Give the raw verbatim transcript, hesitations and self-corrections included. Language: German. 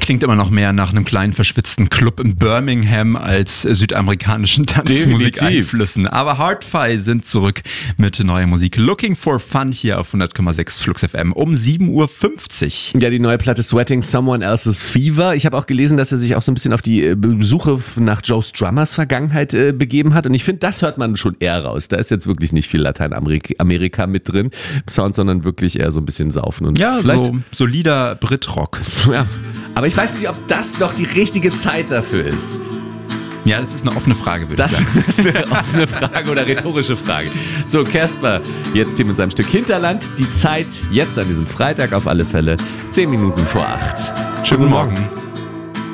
klingt immer noch mehr nach einem kleinen verschwitzten Club in Birmingham als südamerikanischen Tanzmusikeinflüssen. Aber Hard-Fi sind zurück mit neuer Musik. Looking for Fun hier auf hundert Komma sechs Flux F M um sieben Uhr fünfzig. Ja, die neue Platte Sweating Someone Else's Fever. Ich habe auch gelesen, dass er sich auch so ein bisschen auf die Besuche nach Joe Strummers Vergangenheit äh, begeben hat. Und ich finde, das hört man schon eher raus. Da ist jetzt wirklich nicht viel Lateinamerika mit drin im Sound, sondern wirklich eher so ein bisschen saufen. Und ja, vielleicht so solider Brit-Rock. Ja, aber ich weiß nicht, ob das noch die richtige Zeit dafür ist. Ja, das ist eine offene Frage, würde das, ich sagen. Das ist eine offene Frage oder rhetorische Frage. So, Casper, jetzt hier mit seinem Stück Hinterland. Die Zeit jetzt an diesem Freitag auf alle Fälle. Zehn Minuten vor acht. Schönen Morgen. Morgen.